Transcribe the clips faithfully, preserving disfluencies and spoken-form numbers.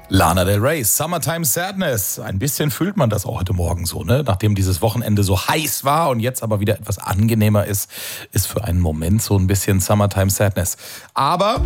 Lana Del Rey, Summertime Sadness. Ein bisschen fühlt man das auch heute Morgen so, ne? Nachdem dieses Wochenende so heiß war und jetzt aber wieder etwas angenehmer ist, ist für einen Moment so ein bisschen Summertime Sadness. Aber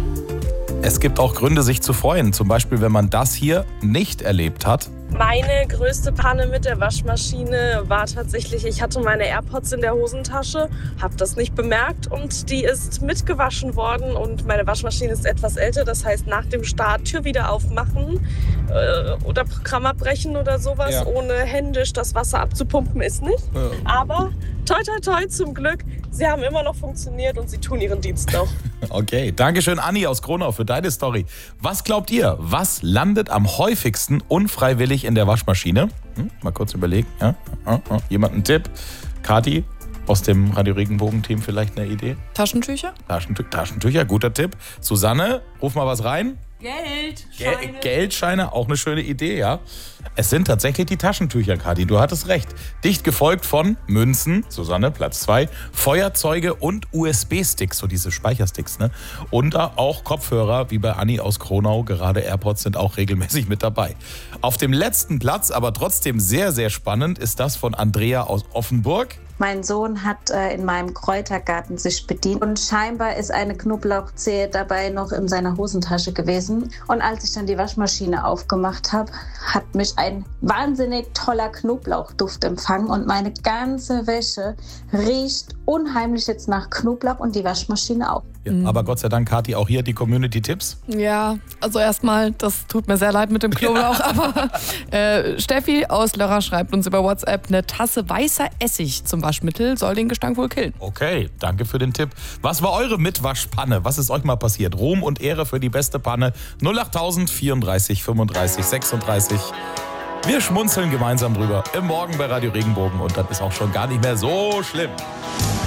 es gibt auch Gründe, sich zu freuen. Zum Beispiel, wenn man das hier nicht erlebt hat. Meine größte Panne mit der Waschmaschine war tatsächlich, ich hatte meine AirPods in der Hosentasche, habe das nicht bemerkt und die ist mitgewaschen worden und meine Waschmaschine ist etwas älter, das heißt nach dem Start Tür wieder aufmachen äh, oder Programm abbrechen oder sowas, ja. Ohne händisch das Wasser abzupumpen ist nicht. Ja. Aber toi toi toi zum Glück, sie haben immer noch funktioniert und sie tun ihren Dienst noch. Okay, Dankeschön Anni aus Kronau für deine Story. Was glaubt ihr, was landet am häufigsten unfreiwillig in der Waschmaschine? Hm, mal kurz überlegen. Ja? Jemand einen Tipp? Kathi aus dem Radio Regenbogen-Team vielleicht eine Idee? Taschentücher? Taschentü- Taschentücher, guter Tipp. Susanne, ruf mal was rein. Geldscheine. Ge- Geldscheine, auch eine schöne Idee, ja. Es sind tatsächlich die Taschentücher, Kathi, du hattest recht. Dicht gefolgt von Münzen, Susanne, Platz zwei, Feuerzeuge und U S B-Sticks, so diese Speichersticks, ne? Und auch Kopfhörer, wie bei Anni aus Kronau, gerade AirPods sind auch regelmäßig mit dabei. Auf dem letzten Platz, aber trotzdem sehr, sehr spannend, ist das von Andrea aus Offenburg. Mein Sohn hat äh, in meinem Kräutergarten sich bedient und scheinbar ist eine Knoblauchzehe dabei noch in seiner Hosentasche gewesen. Und als ich dann die Waschmaschine aufgemacht habe, hat mich ein wahnsinnig toller Knoblauchduft empfangen und meine ganze Wäsche riecht unheimlich jetzt nach Knoblauch und die Waschmaschine auch. Ja, mhm. Aber Gott sei Dank, Kathi, auch hier die Community-Tipps. Ja, also erstmal, das tut mir sehr leid mit dem Knoblauch, aber äh, Steffi aus Lörrach schreibt uns über WhatsApp, eine Tasse weißer Essig zum Waschmittel soll den Gestank wohl killen. Okay, danke für den Tipp. Was war eure Mitwaschpanne? Was ist euch mal passiert? Ruhm und Ehre für die beste Panne. null acht tausend vierunddreißig fünfunddreißig sechsunddreißig. Wir schmunzeln gemeinsam drüber im Morgen bei Radio Regenbogen und das ist auch schon gar nicht mehr so schlimm.